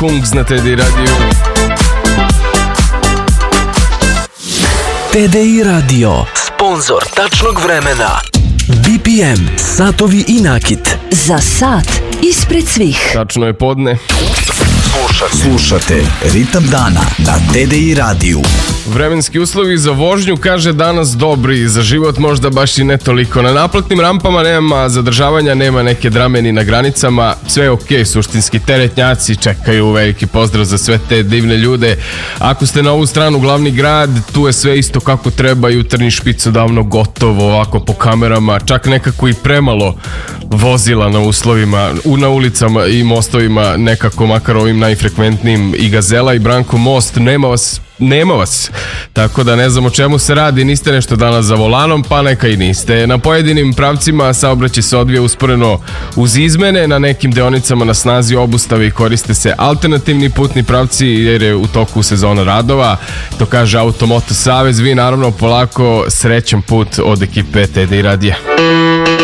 Kungs na TDI radiju. TDI radio, sponzor tačnog vremena. BPM, satovi i nakit. Za sat ispred svih. Tačno je podne. Slušate Ritam dana na TDI radiju. Vremenski uslovi za vožnju, kaže, danas dobri, za život možda baš i ne toliko. Na naplatnim rampama nema zadržavanja, nema neke drame ni na granicama, sve je okej, suštinski teretnjaci čekaju, veliki pozdrav za sve te divne ljude. Ako ste na ovu stranu glavni grad, tu je sve isto kako treba, jutarnji špic odavno gotovo, ovako po kamerama, čak nekako i premalo vozila na uslovima, na ulicama i mostovima, nekako makar ovim najfrekventnijim, i Gazela i Branko Most, nema vas, tako da ne znam o čemu se radi, niste nešto danas za volanom, pa neka i niste. Na pojedinim pravcima saobraćaj se odvija usporeno uz izmene, na nekim deonicama na snazi obustave i koriste se alternativni putni pravci jer je u toku sezona radova, to kaže Automoto Savez. Vi naravno polako, srećan put od ekipe TDI radija.